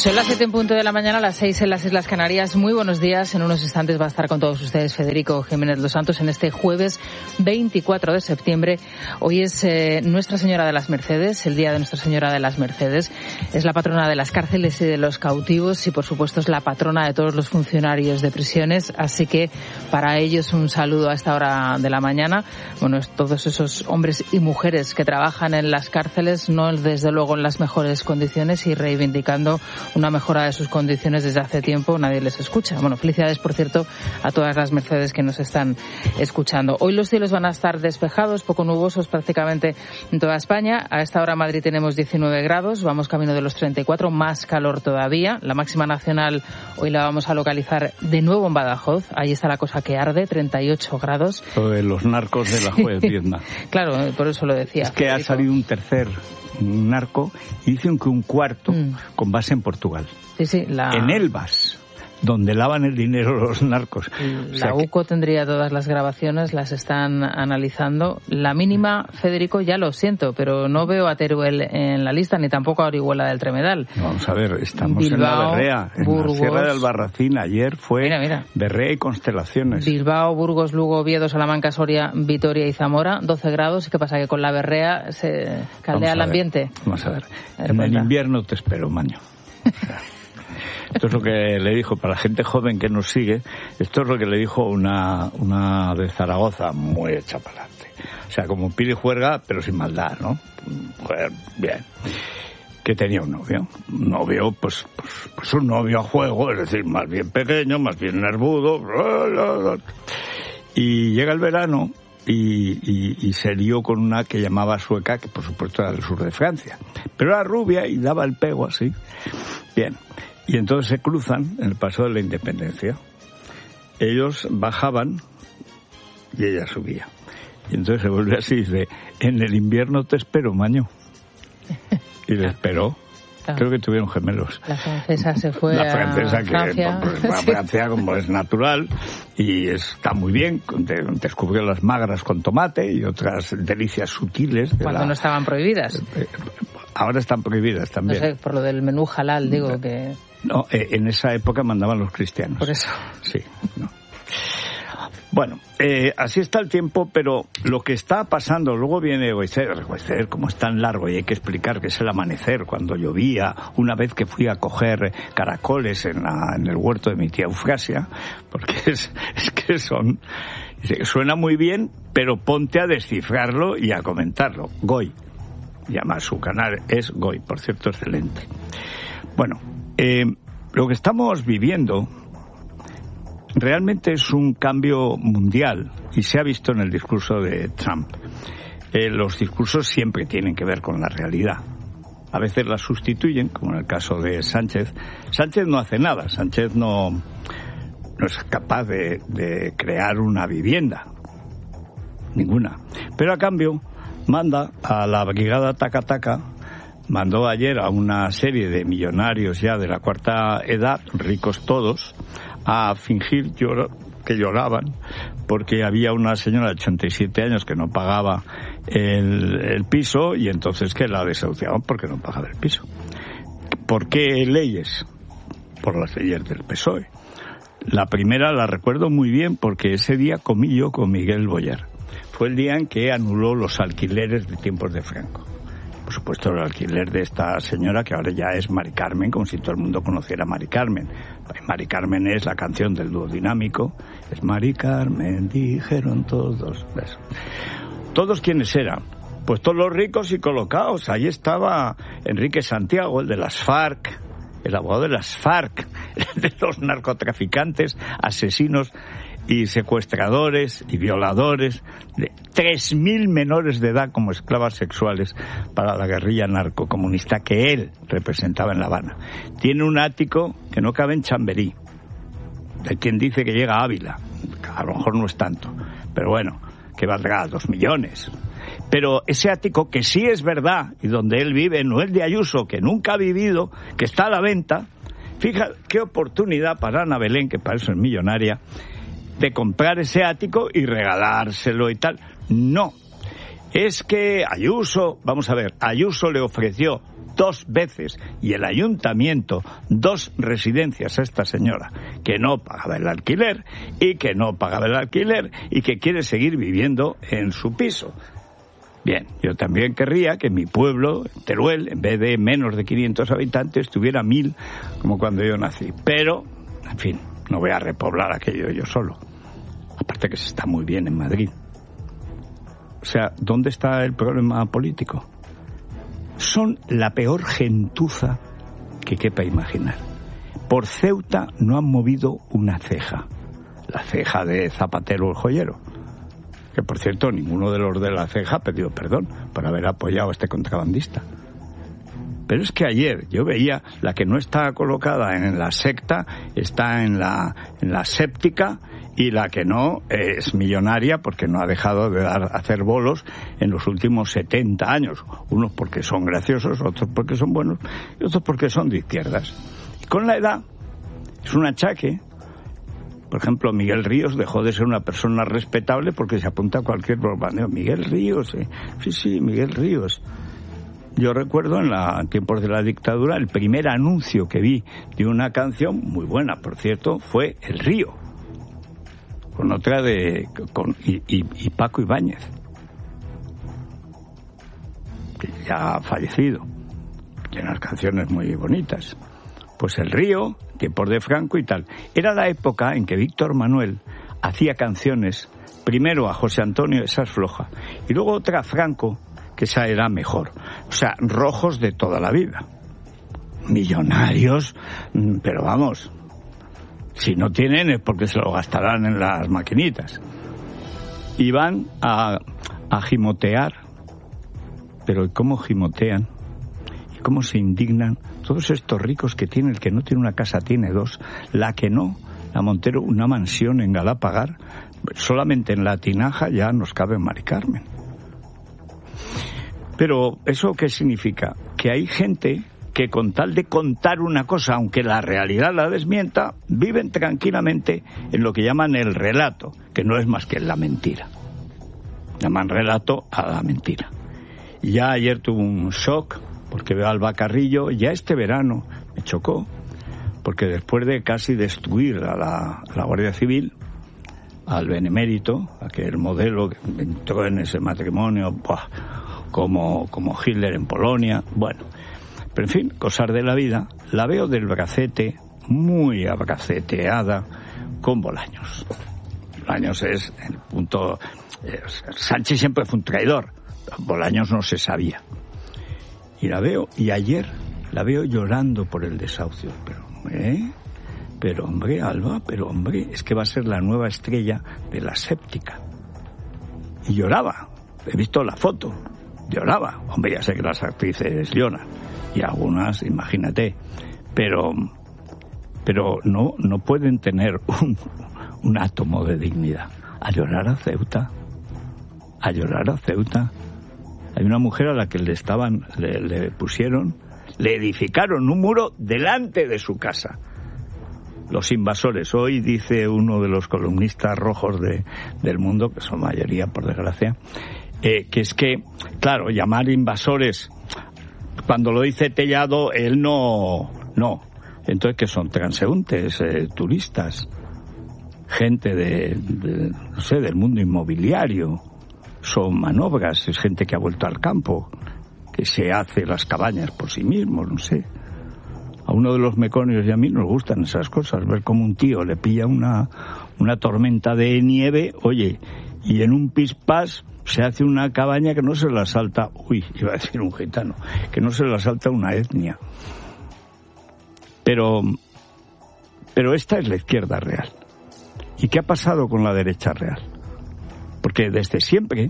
Son las 7 en punto de la mañana, las 6 en las Islas Canarias. Muy buenos días. En unos instantes va a estar con todos ustedes Federico Jiménez Los Santos en este jueves 24 de septiembre. Hoy es Nuestra Señora de las Mercedes, el día de Nuestra Señora de las Mercedes. Es la patrona de las cárceles y de los cautivos y, por supuesto, es la patrona de todos los funcionarios de prisiones. Así que para ellos un saludo a esta hora de la mañana. Bueno, todos esos hombres y mujeres que trabajan en las cárceles, no desde luego en las mejores condiciones, y reivindicando una mejora de sus condiciones desde hace tiempo. Nadie les escucha. Bueno, felicidades, por cierto, a todas las Mercedes que nos están escuchando. Hoy los cielos van a estar despejados, poco nubosos prácticamente en toda España. A esta hora en Madrid tenemos 19 grados, vamos camino de los 34, más calor todavía. La máxima nacional hoy la vamos a localizar de nuevo en Badajoz. Ahí está la cosa que arde, 38 grados. Lo de los narcos de la juez Vietnam. Claro, por eso lo decía. Es que Federico. Ha salido un tercer narco y dicen que un cuarto con base en Portugal. Sí, en Elvas, donde lavan el dinero los narcos. La UCO tendría todas las grabaciones, las están analizando. La mínima, Federico, ya lo siento, pero no veo a Teruel en la lista, ni tampoco a Orihuela del Tremedal. Vamos a ver, estamos Bilbao, en la Berrea, en Burgos, la Sierra de Albarracín. Ayer fue Berrea y Constelaciones. Bilbao, Burgos, Lugo, Oviedo, Salamanca, Soria, Vitoria y Zamora, 12 grados. ¿Y qué pasa? ¿Que con la Berrea se caldea el ambiente? Vamos a ver. En el invierno te espero, Maño. Esto es lo que le dijo, para la gente joven que nos sigue, esto es lo que le dijo una de Zaragoza, muy hecha para adelante. O sea, como pide juerga, pero sin maldad, ¿no? Joder, bien. Que tenía un novio, pues un novio a juego, es decir, más bien pequeño, más bien nervudo. Y llega el verano y se lió con una que llamaba sueca, que por supuesto era del sur de Francia. Pero era rubia y daba el pego así. Bien. Y entonces se cruzan en el Paso de la Independencia. Ellos bajaban y ella subía. Y entonces se vuelve así y dice, en el invierno te espero, Maño. Y le esperó. Claro. Creo que tuvieron gemelos. La francesa se fue a Francia. Que a Francia, como es natural, y está muy bien. Descubrió las magras con tomate y otras delicias sutiles. Cuando no estaban prohibidas. Ahora están prohibidas también. No sé, por lo del menú halal, digo que... No, en esa época mandaban los cristianos. Por eso. Sí, no. Bueno, así está el tiempo, pero lo que está pasando, luego viene Goizer, como es tan largo y hay que explicar que es el amanecer, cuando llovía, una vez que fui a coger caracoles en el huerto de mi tía Eufrasia, porque es que suena muy bien, pero ponte a descifrarlo y a comentarlo. Goy, y además su canal es Goy, por cierto, excelente. Bueno, lo que estamos viviendo realmente es un cambio mundial y se ha visto en el discurso de Trump. Los discursos siempre tienen que ver con la realidad. A veces la sustituyen, como en el caso de Sánchez. Sánchez no hace nada. Sánchez no es capaz de crear una vivienda. Ninguna. Pero a cambio manda a la brigada Taca Taca. Mandó ayer a una serie de millonarios ya de la cuarta edad, ricos todos, a fingir que lloraban porque había una señora de 87 años que no pagaba el piso y entonces que la desahuciaban porque no pagaba el piso. ¿Por qué leyes? Por las leyes del PSOE. La primera la recuerdo muy bien porque ese día comí yo con Miguel Boyer. Fue el día en que anuló los alquileres de tiempos de Franco. Por supuesto, el alquiler de esta señora, que ahora ya es Mari Carmen, como si todo el mundo conociera a Mari Carmen. Mari Carmen es la canción del dúo dinámico. Es Mari Carmen, dijeron todos. ¿Ves? ¿Todos quiénes eran? Pues todos los ricos y colocados. Ahí estaba Enrique Santiago, el de las FARC, el abogado de las FARC, de los narcotraficantes, asesinos y secuestradores y violadores de 3.000 menores de edad como esclavas sexuales para la guerrilla narcocomunista que él representaba en La Habana. Tiene un ático que no cabe en Chamberí. Hay quien dice que llega a Ávila. A lo mejor no es tanto, pero bueno, que valdrá 2 millones. Pero ese ático, que sí es verdad, y donde él vive, no es de Ayuso, que nunca ha vivido, que está a la venta. Fíjate qué oportunidad para Ana Belén, que para eso es millonaria, de comprar ese ático y regalárselo y tal. No. Es que Ayuso, vamos a ver, Ayuso le ofreció 2 veces, y el ayuntamiento 2 residencias a esta señora que no pagaba el alquiler y que quiere seguir viviendo en su piso. Bien, yo también querría que mi pueblo, Teruel, en vez de menos de 500 habitantes, tuviera 1000, como cuando yo nací. Pero, en fin, no voy a repoblar aquello yo solo. Aparte que se está muy bien en Madrid. O sea, ¿dónde está el problema político? Son la peor gentuza que quepa imaginar. Por Ceuta no han movido una ceja. La ceja de Zapatero el joyero. Que, por cierto, ninguno de los de la ceja ha pedido perdón por haber apoyado a este contrabandista. Pero es que ayer yo veía la que no está colocada en la secta, está en la séptica, y la que no es millonaria porque no ha dejado de hacer bolos en los últimos 70 años. Unos porque son graciosos, otros porque son buenos y otros porque son de izquierdas. Y con la edad es un achaque. Por ejemplo, Miguel Ríos dejó de ser una persona respetable porque se apunta a cualquier bombardeo. Miguel Ríos, sí, Miguel Ríos. Yo recuerdo en tiempos de la dictadura el primer anuncio que vi de una canción, muy buena por cierto, fue El Río, con otra y Paco Ibáñez, que ya ha fallecido. Tiene unas canciones muy bonitas. Pues El Río, tiempos de Franco y tal. Era la época en que Víctor Manuel hacía canciones, primero a José Antonio, esa es floja, y luego otra a Franco, que esa era mejor. O sea, rojos de toda la vida. Millonarios, pero vamos, si no tienen es porque se lo gastarán en las maquinitas. Y van a gimotear. Pero ¿cómo gimotean? ¿Y cómo se indignan? Todos estos ricos que tiene, el que no tiene una casa tiene 2, la que no, la Montero, una mansión en Galapagar, solamente en la tinaja ya nos cabe en Mari Carmen. Pero ¿eso qué significa? Que hay gente que con tal de contar una cosa, aunque la realidad la desmienta, viven tranquilamente en lo que llaman el relato, que no es más que la mentira. Llaman relato a la mentira. Y ya ayer tuve un shock porque veo al Carrillo, ya este verano me chocó, porque después de casi destruir a la Guardia Civil, al Benemérito, aquel modelo que entró en ese matrimonio, como Hitler en Polonia, bueno, pero en fin, cosas de la vida, la veo del bracete, muy abraceteada, con Bolaños. Bolaños es el punto... Sánchez siempre fue un traidor, Bolaños no se sabía. Y la veo, y ayer la veo llorando por el desahucio. Pero hombre, Alba, es que va a ser la nueva estrella de la séptica. Y lloraba, he visto la foto, lloraba. Hombre, ya sé que las actrices lloran, y algunas, imagínate, pero no pueden tener un átomo de dignidad. A llorar a Ceuta. Hay una mujer a la que le edificaron un muro delante de su casa. Los invasores. Hoy dice uno de los columnistas rojos del Mundo, que son mayoría por desgracia, que es que, claro, llamar invasores, cuando lo dice Tellado, él no. Entonces, que son transeúntes, turistas, gente del mundo inmobiliario. Son manobras, es gente que ha vuelto al campo, que se hace las cabañas por sí mismos, no sé. A uno de los meconios y a mí nos gustan esas cosas, ver cómo un tío le pilla una tormenta de nieve, oye, y en un pispás se hace una cabaña que no se la salta, iba a decir un gitano, que no se la salta una etnia. Pero esta es la izquierda real. ¿Y qué ha pasado con la derecha real? Porque desde siempre,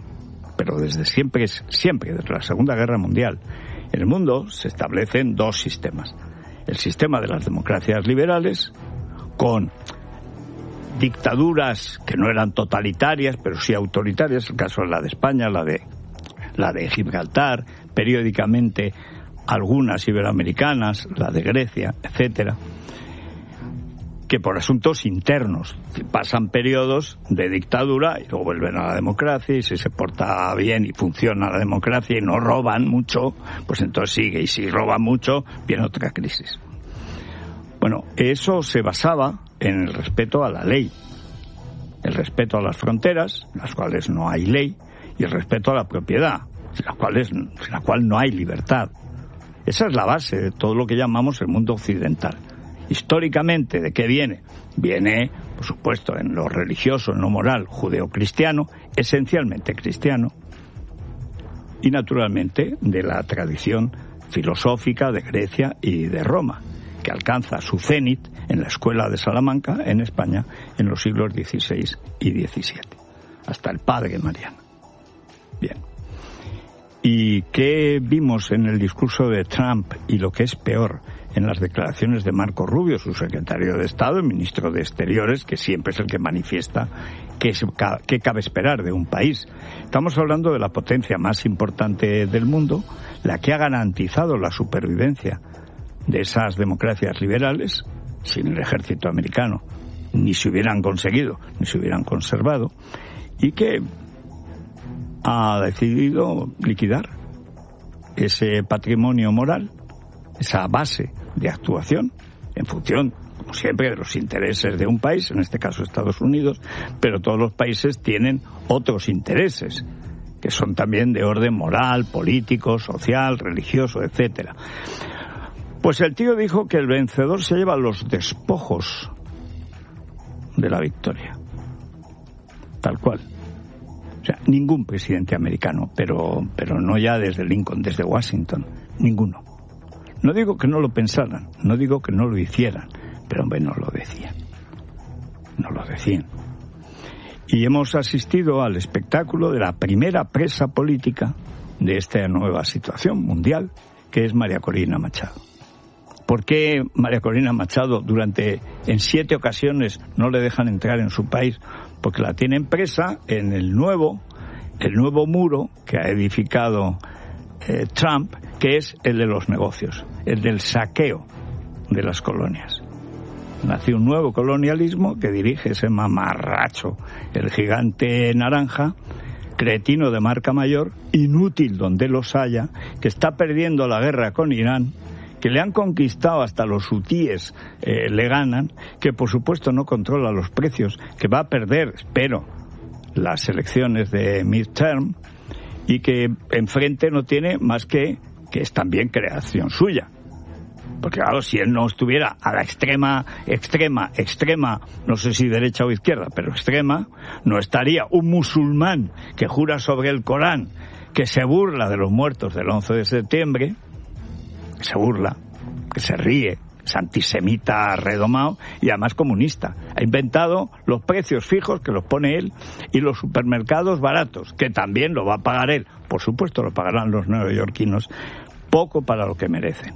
desde la Segunda Guerra Mundial, en el mundo se establecen 2 sistemas. El sistema de las democracias liberales, con dictaduras que no eran totalitarias, pero sí autoritarias, el caso es la de España, la de Gibraltar, periódicamente algunas iberoamericanas, la de Grecia, etcétera. que por asuntos internos. Pasan periodos de dictadura y luego vuelven a la democracia, y si se porta bien y funciona la democracia y no roban mucho, pues entonces sigue, y si roban mucho, viene otra crisis. Bueno, eso se basaba en el respeto a la ley, el respeto a las fronteras, en las cuales no hay ley, y el respeto a la propiedad, sin la cual no hay libertad. Esa es la base de todo lo que llamamos el mundo occidental. Históricamente, ¿de qué viene? Viene, por supuesto, en lo religioso, en lo moral, judeo-cristiano, esencialmente cristiano, y naturalmente de la tradición filosófica de Grecia y de Roma, que alcanza su cenit en la Escuela de Salamanca, en España, en los siglos XVI y XVII, hasta el Padre Mariano. Bien. ¿Y qué vimos en el discurso de Trump y lo que es peor en las declaraciones de Marco Rubio, su secretario de Estado y ministro de Exteriores, que siempre es el que manifiesta qué cabe esperar de un país? Estamos hablando de la potencia más importante del mundo, la que ha garantizado la supervivencia de esas democracias liberales. Sin el ejército americano ni se hubieran conseguido, ni se hubieran conservado, y que ha decidido liquidar ese patrimonio moral, esa base de actuación en función, como siempre, de los intereses de un país, en este caso Estados Unidos, pero todos los países tienen otros intereses que son también de orden moral, político, social, religioso, etcétera. Pues el tío dijo que el vencedor se lleva los despojos de la victoria. Tal cual. O sea, ningún presidente americano, pero no ya desde Lincoln, desde Washington, ninguno. No digo que no lo pensaran, no digo que no lo hicieran, pero hombre, no lo decían. No lo decían. Y hemos asistido al espectáculo de la primera presa política de esta nueva situación mundial, que es María Corina Machado. ¿Por qué María Corina Machado en 7 ocasiones no le dejan entrar en su país? Porque la tienen presa en el nuevo muro que ha edificado Trump, que es el de los negocios, el del saqueo de las colonias. Nació un nuevo colonialismo que dirige ese mamarracho, el gigante naranja, cretino de marca mayor, inútil donde los haya, que está perdiendo la guerra con Irán, que le han conquistado hasta los hutíes, le ganan, que por supuesto no controla los precios, que va a perder, espero, las elecciones de midterm, y que enfrente no tiene más que es también creación suya. Porque claro, si él no estuviera a la extrema, no sé si derecha o izquierda, pero extrema, no estaría un musulmán que jura sobre el Corán, que se burla de los muertos del 11 de septiembre, que se burla, que se ríe, es antisemita redomado y además comunista. Ha inventado los precios fijos, que los pone él, y los supermercados baratos, que también lo va a pagar él. Por supuesto lo pagarán los neoyorquinos, poco para lo que merecen.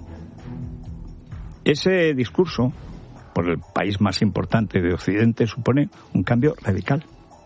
Ese discurso, por el país más importante de Occidente, supone un cambio radical.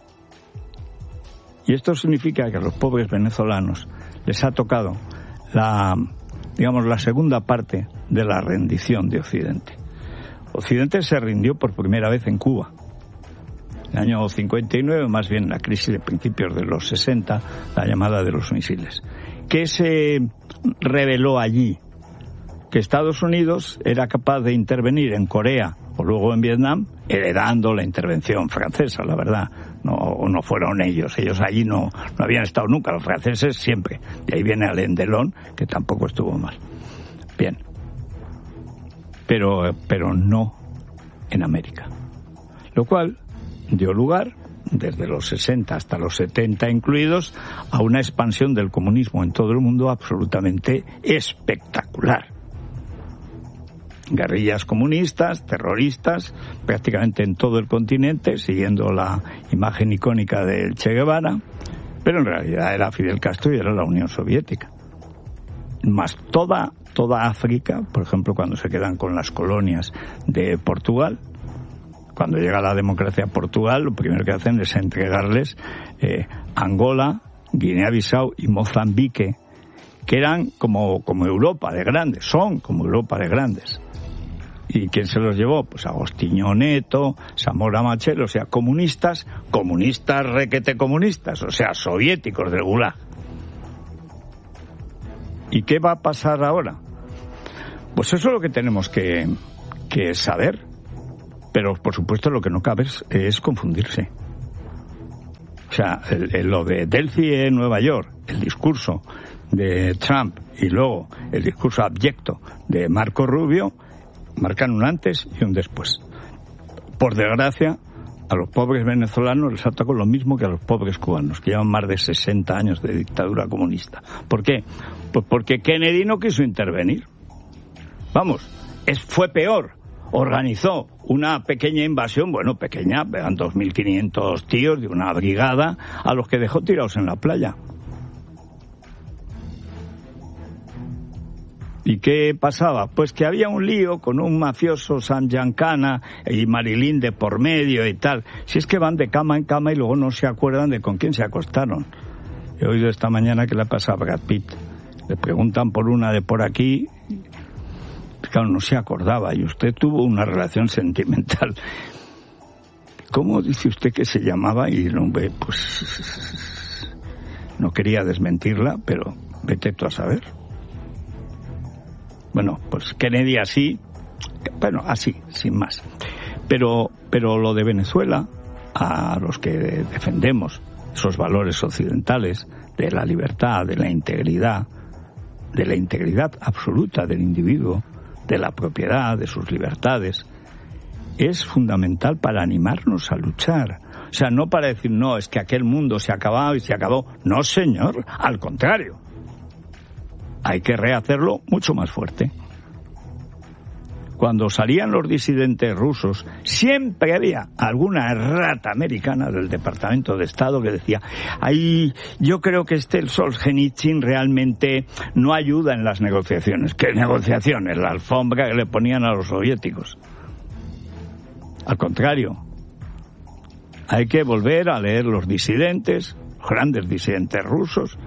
Y esto significa que a los pobres venezolanos les ha tocado la segunda parte de la rendición de Occidente. Occidente se rindió por primera vez en Cuba. En el año 59, más bien la crisis de principios de los 60, la llamada de los misiles. ¿Qué se reveló allí? Que Estados Unidos era capaz de intervenir en Corea o luego en Vietnam, heredando la intervención francesa, la verdad. No fueron ellos allí no habían estado nunca, los franceses siempre. De ahí viene Alain Delon, que tampoco estuvo mal. Bien. Pero no en América. Lo cual dio lugar, desde los 60 hasta los 70 incluidos, a una expansión del comunismo en todo el mundo absolutamente espectacular. Guerrillas comunistas, terroristas, prácticamente en todo el continente, siguiendo la imagen icónica del Che Guevara, pero en realidad era Fidel Castro y era la Unión Soviética. Más toda África, por ejemplo, cuando se quedan con las colonias de Portugal, cuando llega la democracia a Portugal, lo primero que hacen es entregarles Angola, Guinea-Bissau y Mozambique, que eran como Europa de grandes, son como Europa de grandes. ¿Y quién se los llevó? Pues Agostinho Neto, Zamora Machel, o sea, comunistas requete comunistas, o sea, soviéticos del Gulag. ¿Y qué va a pasar ahora? Pues eso es lo que tenemos que saber. Pero, por supuesto, lo que no cabe es confundirse. O sea, lo de Delphi en Nueva York, el discurso de Trump y luego el discurso abyecto de Marco Rubio marcan un antes y un después. Por desgracia, a los pobres venezolanos les ha tocado lo mismo que a los pobres cubanos, que llevan más de 60 años de dictadura comunista. ¿Por qué? Pues porque Kennedy no quiso intervenir. Vamos, fue peor. Organizó una pequeña invasión, bueno, pequeña, eran 2.500 tíos de una brigada, a los que dejó tirados en la playa. ¿Y qué pasaba? Pues que había un lío con un mafioso San Giancana y Marilyn de por medio y tal. Si es que van de cama en cama y luego no se acuerdan de con quién se acostaron. He oído esta mañana que le pasa a Brad Pitt. Le preguntan por una de por aquí. Claro, no se acordaba. Y usted tuvo una relación sentimental. ¿Cómo dice usted que se llamaba? Y el hombre, pues... no quería desmentirla, pero vete tú a saber. Bueno, pues Kennedy así, sin más. Pero lo de Venezuela, a los que defendemos esos valores occidentales de la libertad, de la integridad absoluta del individuo, de la propiedad, de sus libertades, es fundamental para animarnos a luchar. O sea, no para decir, no, es que aquel mundo se ha acabado y se acabó. No, señor, al contrario. Hay que rehacerlo mucho más fuerte. Cuando salían los disidentes rusos, siempre había alguna rata americana del Departamento de Estado que decía, yo creo que el Solzhenitsyn realmente no ayuda en las negociaciones. ¿Qué negociaciones? La alfombra que le ponían a los soviéticos. Al contrario, hay que volver a leer los disidentes, los grandes disidentes rusos.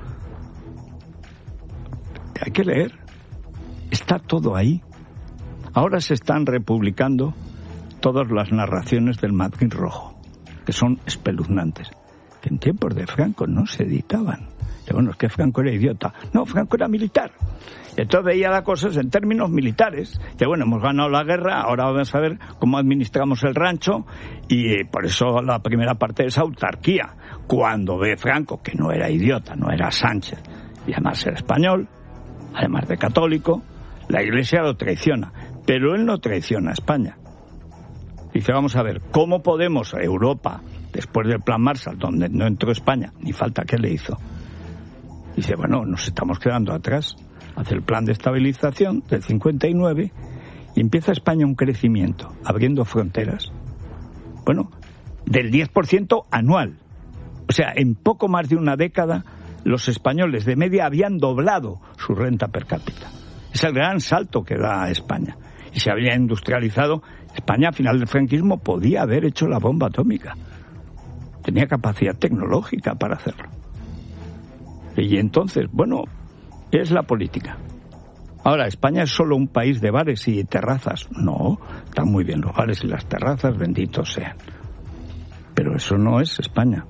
Hay que leer. Está todo ahí. Ahora se están republicando todas las narraciones del Madrid Rojo, que son espeluznantes, que en tiempos de Franco no se editaban. Y bueno, es que Franco era idiota. No, Franco era militar. Entonces veía las cosas en términos militares. Que bueno, hemos ganado la guerra, ahora vamos a ver cómo administramos el rancho, y por eso la primera parte es autarquía. Cuando ve Franco, que no era idiota, no era Sánchez, y además era español, además de católico, la Iglesia lo traiciona, pero él no traiciona a España. Dice, vamos a ver, ¿cómo podemos Europa, después del Plan Marshall, donde no entró España, ni falta que le hizo? Dice, bueno, nos estamos quedando atrás. Hace el plan de estabilización del 59 y empieza España un crecimiento, abriendo fronteras, bueno, del 10% anual. O sea, en poco más de una década, los españoles de media habían doblado su renta per cápita. Es el gran salto que da España. Y se había industrializado. España, a final del franquismo, podía haber hecho la bomba atómica. Tenía capacidad tecnológica para hacerlo. Y entonces, bueno, es la política. Ahora, ¿España es solo un país de bares y terrazas? No, están muy bien los bares y las terrazas, benditos sean. Pero eso no es España.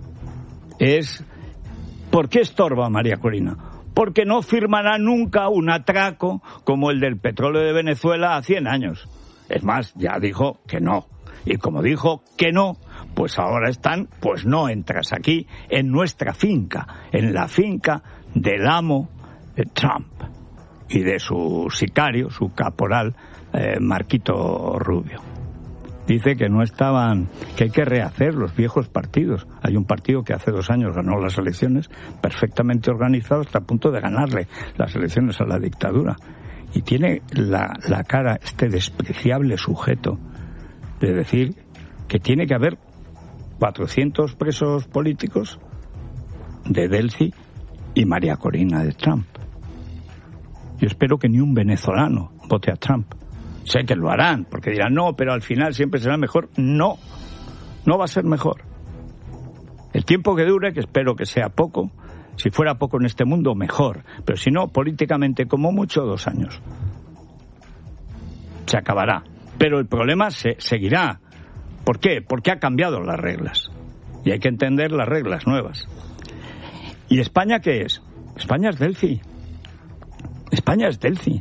¿Por qué estorba María Corina? Porque no firmará nunca un atraco como el del petróleo de Venezuela a 100 años. Es más, ya dijo que no. Y como dijo que no, pues ahora están, pues no entras aquí, en nuestra finca, en la finca del amo de Trump y de su sicario, su caporal, Marquito Rubio. Dice que no estaban, que hay que rehacer los viejos partidos. Hay un partido que hace 2 años ganó las elecciones, perfectamente organizado, hasta a punto de ganarle las elecciones a la dictadura. Y tiene la cara, este despreciable sujeto, de decir que tiene que haber 400 presos políticos de Delphi y María Corina de Trump. Yo espero que ni un venezolano vote a Trump. Sé que lo harán, porque dirán, no, pero al final siempre será mejor. No, no va a ser mejor. El tiempo que dure, que espero que sea poco, si fuera poco en este mundo, mejor. Pero si no, políticamente, como mucho, 2 años. Se acabará. Pero el problema seguirá. ¿Por qué? Porque ha cambiado las reglas. Y hay que entender las reglas nuevas. ¿Y España qué es? España es Delphi. España es Delphi.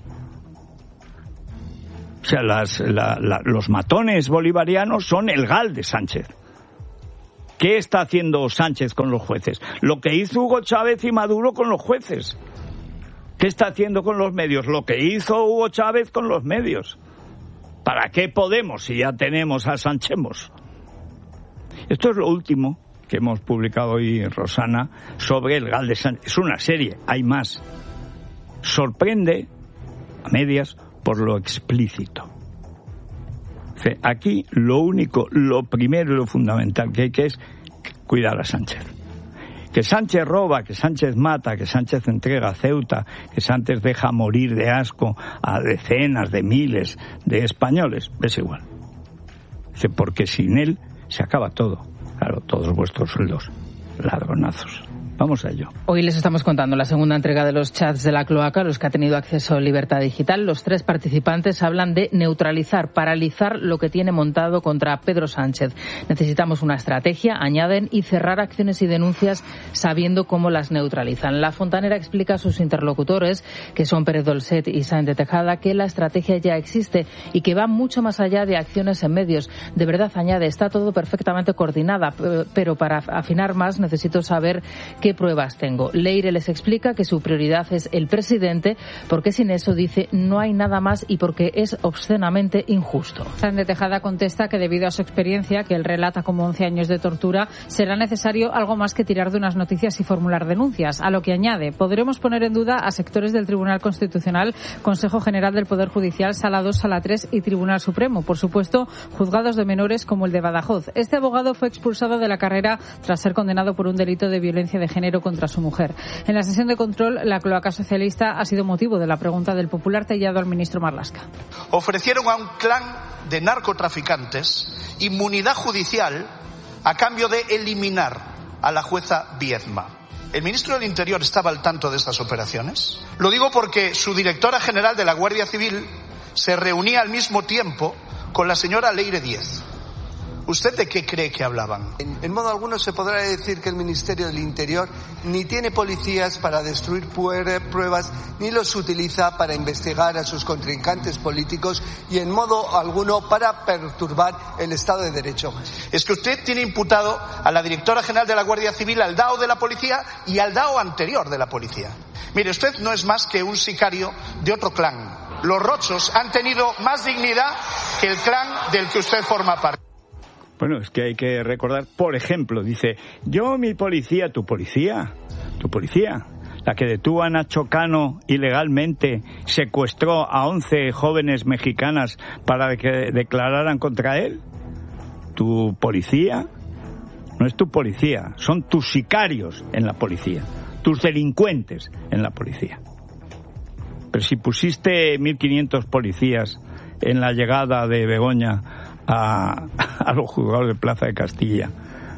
O sea, los matones bolivarianos son el GAL de Sánchez. ¿Qué está haciendo Sánchez con los jueces? Lo que hizo Hugo Chávez y Maduro con los jueces. ¿Qué está haciendo con los medios? Lo que hizo Hugo Chávez con los medios. ¿Para qué Podemos si ya tenemos a Sanchemos? Esto es lo último que hemos publicado hoy, Rosana, sobre el GAL de Sánchez. Es una serie, hay más. Sorprende, a medias, por lo explícito. Aquí lo único, lo primero y lo fundamental que hay que es cuidar a Sánchez. Que Sánchez roba, que Sánchez mata, que Sánchez entrega a Ceuta, que Sánchez deja morir de asco a decenas de miles de españoles, es igual. Porque sin él se acaba todo. Claro, todos vuestros sueldos, ladronazos. Vamos a ello. Hoy les estamos contando la segunda entrega de los chats de la cloaca, los que ha tenido acceso a Libertad Digital. Los 3 participantes hablan de neutralizar, paralizar lo que tiene montado contra Pedro Sánchez. Necesitamos una estrategia, añaden, y cerrar acciones y denuncias sabiendo cómo las neutralizan. La Fontanera explica a sus interlocutores, que son Pérez Dolcet y Sáenz de Tejada, que la estrategia ya existe y que va mucho más allá de acciones en medios. De verdad, añade, está todo perfectamente coordinada, pero para afinar más necesito saber qué pruebas tengo. Leire les explica que su prioridad es el presidente, porque sin eso, dice, no hay nada más y porque es obscenamente injusto. Sáenz de Tejada contesta que debido a su experiencia, que él relata como 11 años de tortura, será necesario algo más que tirar de unas noticias y formular denuncias. A lo que añade, podremos poner en duda a sectores del Tribunal Constitucional, Consejo General del Poder Judicial, Sala 2, Sala 3 y Tribunal Supremo. Por supuesto, juzgados de menores como el de Badajoz. Este abogado fue expulsado de la carrera tras ser condenado por un delito de violencia de género contra su mujer. En la sesión de control, la cloaca socialista ha sido motivo de la pregunta del popular Tellado al ministro Marlaska. Ofrecieron a un clan de narcotraficantes inmunidad judicial a cambio de eliminar a la jueza Viedma. ¿El ministro del Interior estaba al tanto de estas operaciones? Lo digo porque su directora general de la Guardia Civil se reunía al mismo tiempo con la señora Leire Díez. ¿Usted de qué cree que hablaban? En modo alguno se podrá decir que el Ministerio del Interior ni tiene policías para destruir pruebas, ni los utiliza para investigar a sus contrincantes políticos y en modo alguno para perturbar el Estado de Derecho. Es que usted tiene imputado a la directora general de la Guardia Civil, al DAO de la policía y al DAO anterior de la policía. Mire, usted no es más que un sicario de otro clan. Los Rochos han tenido más dignidad que el clan del que usted forma parte. Bueno, es que hay que recordar, por ejemplo, dice, yo, mi policía, tu policía, la que detuvo a Nacho Cano ilegalmente, secuestró a 11 jóvenes mexicanas para que declararan contra él. Tu policía no es tu policía, son tus sicarios en la policía, tus delincuentes en la policía. Pero si pusiste 1.500 policías en la llegada de Begoña a los juzgados de Plaza de Castilla,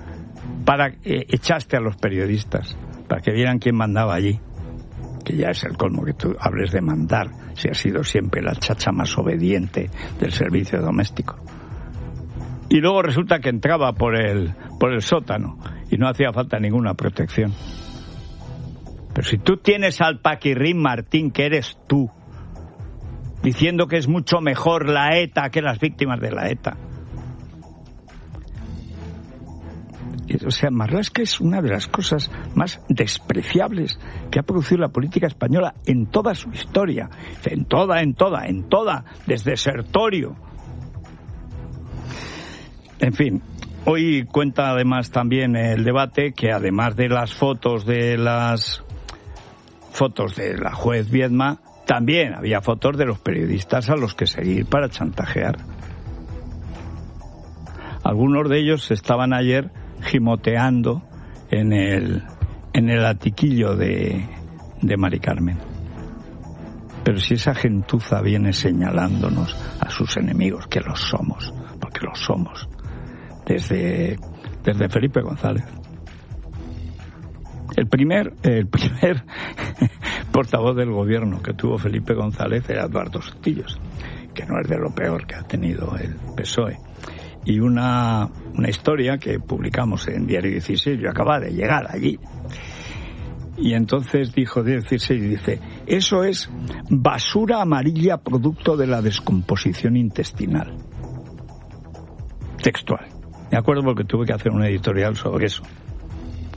echaste a los periodistas para que vieran quién mandaba allí, que ya es el colmo que tú hables de mandar si has sido siempre la chacha más obediente del servicio doméstico. Y luego resulta que entraba por el sótano y no hacía falta ninguna protección. Pero si tú tienes al Paquirrín Martín, que eres tú, diciendo que es mucho mejor la ETA que las víctimas de la ETA. O sea, Marlaska es una de las cosas más despreciables que ha producido la política española en toda su historia. En toda, desde Sertorio. En fin, hoy cuenta además también el debate que además de las fotos de la juez Viedma, también había fotos de los periodistas a los que seguir para chantajear. Algunos de ellos estaban ayer gimoteando en el atiquillo de Mari Carmen. Pero si esa gentuza viene señalándonos a sus enemigos, que los somos, porque los somos, desde Felipe González. El primer portavoz del gobierno que tuvo Felipe González era Eduardo Sotillos, que no es de lo peor que ha tenido el PSOE. Y una historia que publicamos en Diario 16, yo acababa de llegar allí. Y entonces dijo 16, dice, eso es basura amarilla producto de la descomposición intestinal. Textual. Me acuerdo porque tuve que hacer una editorial sobre eso.